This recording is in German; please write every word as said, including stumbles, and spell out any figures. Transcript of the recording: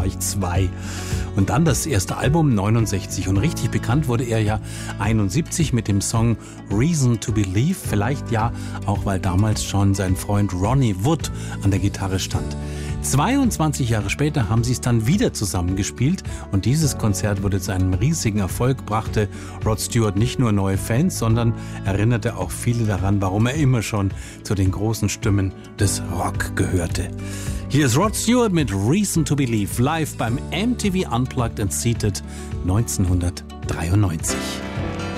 gleich zwei. Und dann das erste Album neunundsechzig. Und richtig bekannt wurde er ja einundsiebzig mit dem Song Reason to Believe. Vielleicht ja auch, weil damals schon sein Freund Ronnie Wood an der Gitarre stand. zweiundzwanzig Jahre später haben sie es dann wieder zusammengespielt und dieses Konzert wurde zu einem riesigen Erfolg, brachte Rod Stewart nicht nur neue Fans, sondern erinnerte auch viele daran, warum er immer schon zu den großen Stimmen des Rock gehörte. Hier ist Rod Stewart mit Reason to Believe live beim M T V Unplugged and Seated neunzehnhundertdreiundneunzig.